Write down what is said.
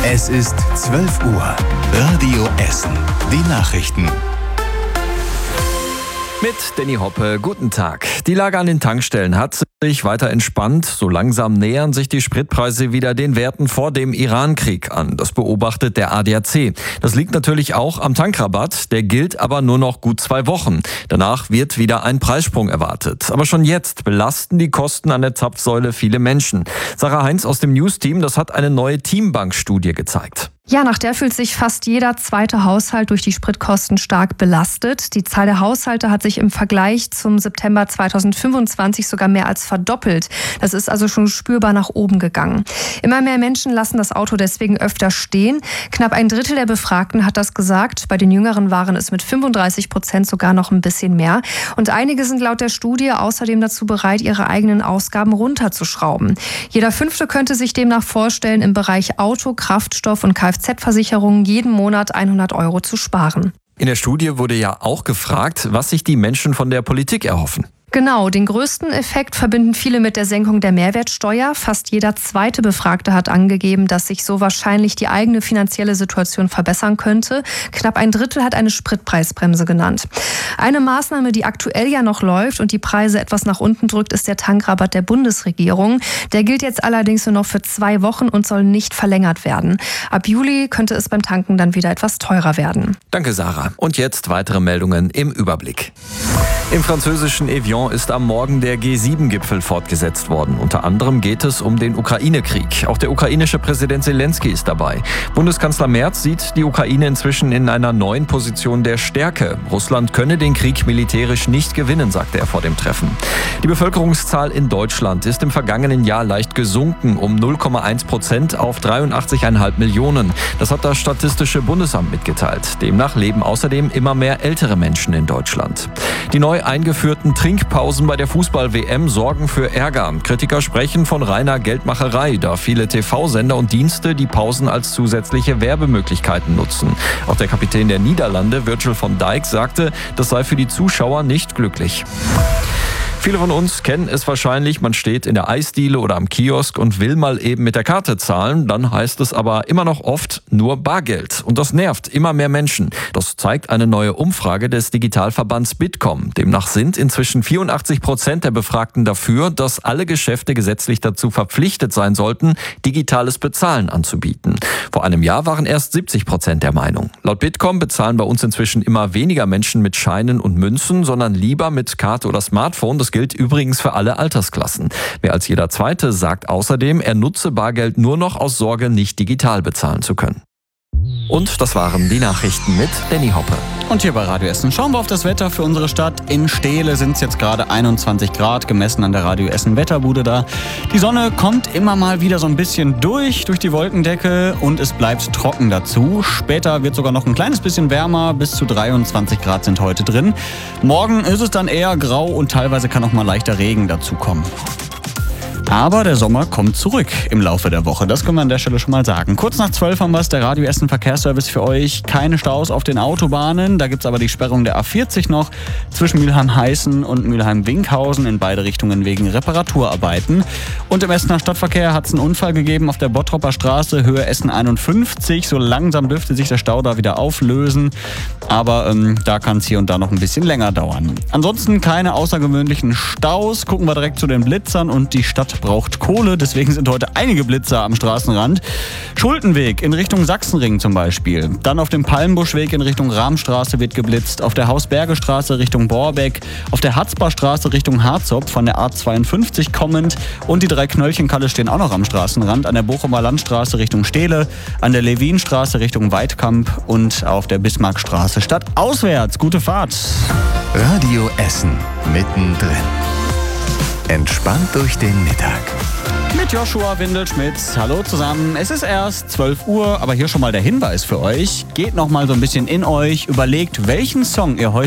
Es ist 12 Uhr. Radio Essen. Die Nachrichten. Mit Danny Hoppe, guten Tag. Die Lage an den Tankstellen hat sich weiter entspannt. So langsam nähern sich die Spritpreise wieder den Werten vor dem Iran-Krieg an. Das beobachtet der ADAC. Das liegt natürlich auch am Tankrabatt. Der gilt aber nur noch gut 2 Wochen. Danach wird wieder ein Preissprung erwartet. Aber schon jetzt belasten die Kosten an der Zapfsäule viele Menschen. Sarah Heinz aus dem News-Team, das hat eine neue Teambank-Studie gezeigt. Ja, nach der fühlt sich fast jeder zweite Haushalt durch die Spritkosten stark belastet. Die Zahl der Haushalte hat sich im Vergleich zum September 2025 sogar mehr als verdoppelt. Das ist also schon spürbar nach oben gegangen. Immer mehr Menschen lassen das Auto deswegen öfter stehen. Knapp 1/3 der Befragten hat das gesagt. Bei den Jüngeren waren es mit 35% sogar noch ein bisschen mehr. Und einige sind laut der Studie außerdem dazu bereit, ihre eigenen Ausgaben runterzuschrauben. Jeder Fünfte könnte sich demnach vorstellen, im Bereich Auto, Kraftstoff und Kfz-Versicherungen jeden Monat 100 € zu sparen. In der Studie wurde ja auch gefragt, was sich die Menschen von der Politik erhoffen. Genau, den größten Effekt verbinden viele mit der Senkung der Mehrwertsteuer. Fast jeder zweite Befragte hat angegeben, dass sich so wahrscheinlich die eigene finanzielle Situation verbessern könnte. Knapp 1/3 hat eine Spritpreisbremse genannt. Eine Maßnahme, die aktuell ja noch läuft und die Preise etwas nach unten drückt, ist der Tankrabatt der Bundesregierung. Der gilt jetzt allerdings nur noch für 2 Wochen und soll nicht verlängert werden. Ab Juli könnte es beim Tanken dann wieder etwas teurer werden. Danke, Sarah. Und jetzt weitere Meldungen im Überblick. Im französischen Evian ist am Morgen der G7-Gipfel fortgesetzt worden. Unter anderem geht es um den Ukraine-Krieg. Auch der ukrainische Präsident Zelensky ist dabei. Bundeskanzler Merz sieht die Ukraine inzwischen in einer neuen Position der Stärke. Russland könne den Krieg militärisch nicht gewinnen, sagte er vor dem Treffen. Die Bevölkerungszahl in Deutschland ist im vergangenen Jahr leicht gesunken, um 0,1% auf 83,5 Millionen. Das hat das Statistische Bundesamt mitgeteilt. Demnach leben außerdem immer mehr ältere Menschen in Deutschland. Die neu eingeführten Trinkpausen bei der Fußball-WM sorgen für Ärger. Kritiker sprechen von reiner Geldmacherei, da viele TV-Sender und Dienste die Pausen als zusätzliche Werbemöglichkeiten nutzen. Auch der Kapitän der Niederlande, Virgil van Dijk, sagte, das sei für die Zuschauer nicht glücklich. Viele von uns kennen es wahrscheinlich, man steht in der Eisdiele oder am Kiosk und will mal eben mit der Karte zahlen. Dann heißt es aber immer noch oft nur Bargeld. Und das nervt immer mehr Menschen. Das zeigt eine neue Umfrage des Digitalverbands Bitkom. Demnach sind inzwischen 84% der Befragten dafür, dass alle Geschäfte gesetzlich dazu verpflichtet sein sollten, digitales Bezahlen anzubieten. Vor einem Jahr waren erst 70% der Meinung. Laut Bitkom bezahlen bei uns inzwischen immer weniger Menschen mit Scheinen und Münzen, sondern lieber mit Karte oder Smartphone. Das gilt übrigens für alle Altersklassen. Mehr als jeder Zweite sagt außerdem, er nutze Bargeld nur noch aus Sorge, nicht digital bezahlen zu können. Und das waren die Nachrichten mit Danny Hoppe. Und hier bei Radio Essen schauen wir auf das Wetter für unsere Stadt. In Steele sind es jetzt gerade 21 Grad, gemessen an der Radio Essen Wetterbude da. Die Sonne kommt immer mal wieder so ein bisschen durch die Wolkendecke und es bleibt trocken dazu. Später wird sogar noch ein kleines bisschen wärmer, bis zu 23 Grad sind heute drin. Morgen ist es dann eher grau und teilweise kann auch mal leichter Regen dazukommen. Aber der Sommer kommt zurück im Laufe der Woche. Das können wir an der Stelle schon mal sagen. Kurz nach 12 haben wir es, der Radio Essen Verkehrsservice für euch. Keine Staus auf den Autobahnen. Da gibt es aber die Sperrung der A40 noch zwischen Mülheim-Heißen und Mülheim-Winkhausen in beide Richtungen wegen Reparaturarbeiten. Und im Essener Stadtverkehr hat es einen Unfall gegeben auf der Bottropper Straße, Höhe Essen 51. So langsam dürfte sich der Stau da wieder auflösen. Aber da kann es hier und da noch ein bisschen länger dauern. Ansonsten keine außergewöhnlichen Staus. Gucken wir direkt zu den Blitzern und die Stadt braucht Kohle, deswegen sind heute einige Blitzer am Straßenrand. Schultenweg in Richtung Sachsenring zum Beispiel. Dann auf dem Palmbuschweg in Richtung Rahmstraße wird geblitzt. Auf der Hausbergestraße Richtung Borbeck. Auf der Hatzbarstraße Richtung Harzop von der A52 kommend. Und die 3 Knöllchenkalle stehen auch noch am Straßenrand. An der Bochumer Landstraße Richtung Steele. An der Levinstraße Richtung Weidkamp. Und auf der Bismarckstraße stadtauswärts. Gute Fahrt. Radio Essen mittendrin. Entspannt durch den Mittag. Mit Joshua Windelschmitz. Hallo zusammen. Es ist erst 12 Uhr, aber hier schon mal der Hinweis für euch. Geht noch mal so ein bisschen in euch. Überlegt, welchen Song ihr heute